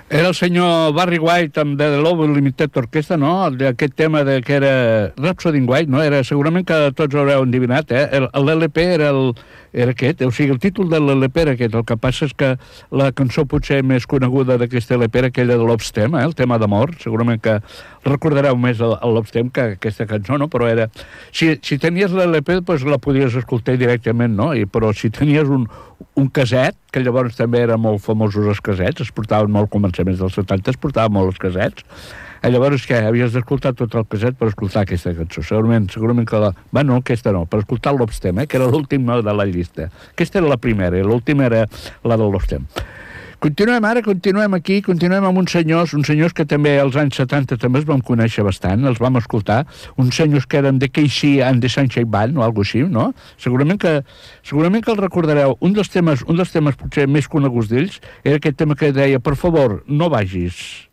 Era el senyor Barry White amb The Love Limited Orchestra, no? Aquest tema que era Rhapsody in White, no? Segurament que tots haureu endivinat, l'LP era aquest, o sigui, el títol de l'LP era aquest. El que passa és que la cançó potser més coneguda d'aquesta LP era aquella de Love Stem, el tema d'amor. Segurament que recordareu més el Love Stem que aquesta cançó, no? Però era... Si tenies l'LP, doncs la podies escoltar directament, no? Però si tenies un caset, que llavors també eren molt famosos els casets, es portaven molt començaments dels 70, es portaven molt els casets, llavors que havies d'escoltar tot el caset per escoltar aquesta cançó. Segurament que aquesta no, per escoltar el Love Stem, que era l'última de la llista. Aquesta era la primera, i l'última era la del Love Stem. Continuem amb uns senyors que també als anys 70 també els vam conèixer bastant, els vam escoltar, uns senyors que eren de Casey and the Sunshine Band o alguna cosa així, no? Segurament que el recordareu. Un dels temes potser més coneguts d'ells era aquest tema que deia, per favor, no vagis.